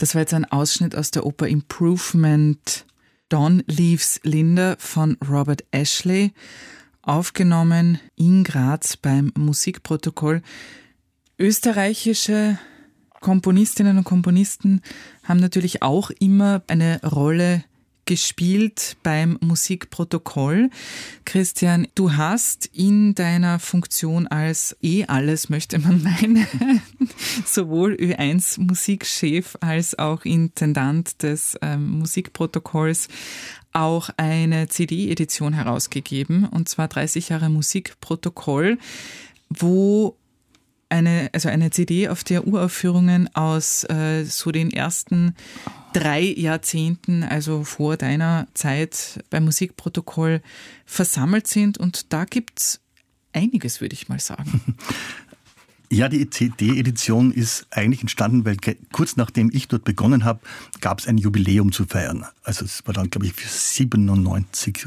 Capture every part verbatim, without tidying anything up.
Das war jetzt ein Ausschnitt aus der Oper Improvement Dawn Leaves Linda von Robert Ashley, aufgenommen in Graz beim Musikprotokoll. Österreichische Komponistinnen und Komponisten haben natürlich auch immer eine Rolle gespielt beim Musikprotokoll. Christian, du hast in deiner Funktion als eh alles, möchte man meinen, sowohl Ö eins Musikchef als auch Intendant des ähm, Musikprotokolls auch eine C D-Edition herausgegeben, und zwar dreißig Jahre Musikprotokoll, wo eine, also eine C D, auf der Uraufführungen aus äh, so den ersten drei Jahrzehnten, also vor deiner Zeit beim Musikprotokoll, versammelt sind. Und da gibt's einiges, würde ich mal sagen. Ja, die C D-Edition ist eigentlich entstanden, weil kurz nachdem ich dort begonnen habe, gab es ein Jubiläum zu feiern. Also es war dann, glaube ich, für siebenundneunzig.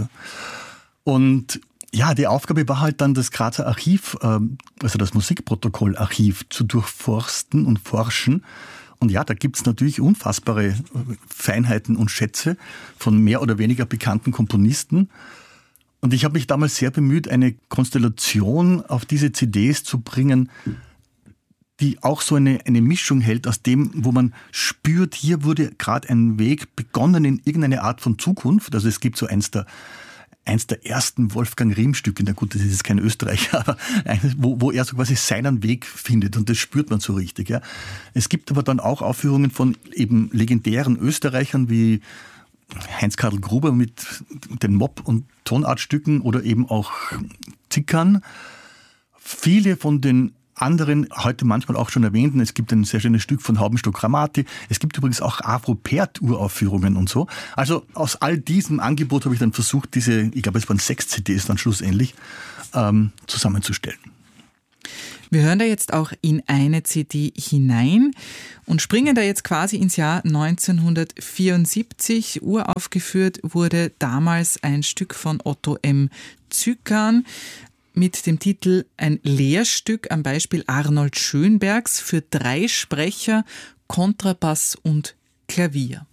Und ja, die Aufgabe war halt dann, das Grazer Archiv, also das Musikprotokollarchiv, zu durchforsten und forschen. Und ja, da gibt's natürlich unfassbare Feinheiten und Schätze von mehr oder weniger bekannten Komponisten. Und ich habe mich damals sehr bemüht, eine Konstellation auf diese C Ds zu bringen, die auch so eine, eine Mischung hält aus dem, wo man spürt, hier wurde gerade ein Weg begonnen in irgendeine Art von Zukunft. Also es gibt so eins der eins der ersten Wolfgang Riem-Stücke, na gut, das ist jetzt kein Österreicher, aber wo, wo er so quasi seinen Weg findet, und das spürt man so richtig. Ja. Es gibt aber dann auch Aufführungen von eben legendären Österreichern wie Heinz-Karl Gruber mit den Mob- und Tonartstücken oder eben auch Zickern. Viele von den anderen, heute manchmal auch schon erwähnten, es gibt ein sehr schönes Stück von Haubenstock Ramati, es gibt übrigens auch Afro-Pert-Uraufführungen und so. Also aus all diesem Angebot habe ich dann versucht, diese, ich glaube es waren sechs C Ds dann schlussendlich, ähm, zusammenzustellen. Wir hören da jetzt auch in eine C D hinein und springen da jetzt quasi ins Jahr neunzehnhundertvierundsiebzig. Uraufgeführt wurde damals ein Stück von Otto M. Zükan mit dem Titel Ein Lehrstück am Beispiel Arnold Schönbergs für drei Sprecher, Kontrabass und Klavier.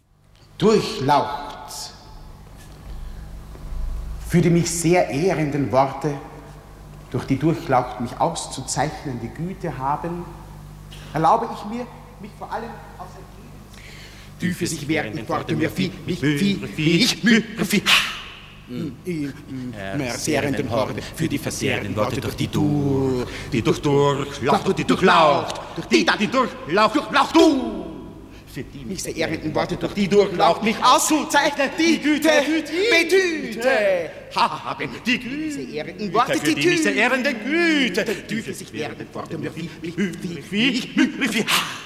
Durchlaucht für die mich sehr ehrenden Worte, durch die Durchlaucht mich auszuzeichnende Güte haben, erlaube ich mir, mich vor allem aus Ergebnis... Die für sich währenden Worte mir viel, mich viel, mich, mich, viel... Versehrenden Horde, für die versehrenden Worte, durch die du, die durch Durchlaucht, durch die Durchlaucht, durch die da die Durchlaucht, Durchlaucht, du, für die mich sehr ehrenden Worte, durch die Durchlaucht, mich auszuzeichnen, die Güte, Betüte, haben, die Güte, ehrenden Worte, die mich sehr ehrende Güte, die für sich währenden Worte, mir wie, wie, wie, wie, wie,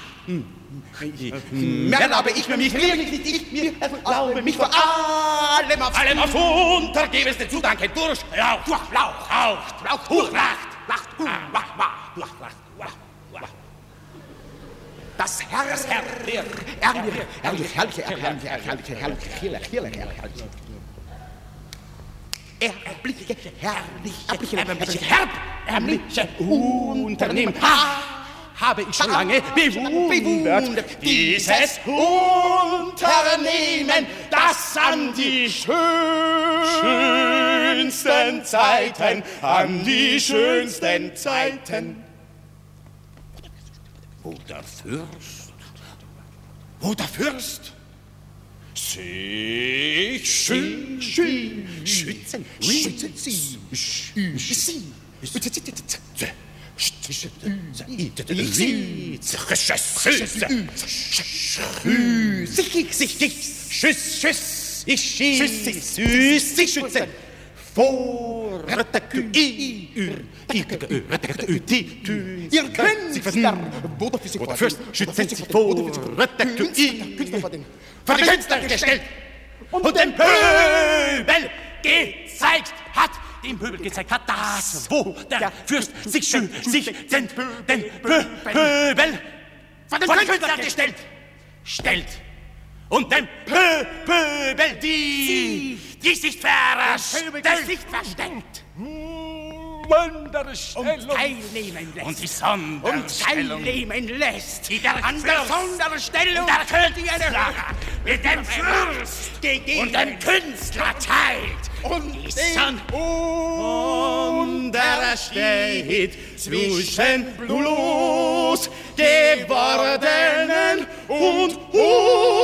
mehr erlaube ich mir mich, nicht ich mir erlaube mich vor allem auf allem auf untergebenste zu danken, durchlaucht, durchlaucht, laucht, durchlacht, lacht, lacht, lacht, lacht, das Herr, das Herr, der, herrliche, herrliche, herrliche, herrliche, herrliche, herrliche, herrliche, erbliche, herrliche, erbliche, erbliche Unternehmen, habe ich schon lange bewundert, dieses Unternehmen, das an die schönsten Zeiten, an die schönsten Zeiten, wo der Fürst, wo der Fürst sich schön, schön, schützen, schützen, sie, sie, schützen vor ihr Künstler, wo der Fürst schützen sich vor der Künstler gestellt und dem Pöbel gezeigt hat, dem Pöbel gezeigt hat, das, wo der Fürst sich schön, sich den, den Pöbel von den Künstlern gestellt, stellt. Und dem Pö Pöbel, die, die sich verstellt, die sich verstellt. Sonderstellung und teilnehmen lässt. und die Sonderstellung und teilnehmen lässt. Die der an der Fürst Sonderstellung der die eine Künstler mit dem Fürst gegeben und dem Künstler teilt. und Die den Unterschied zwischen bloß gewordenen und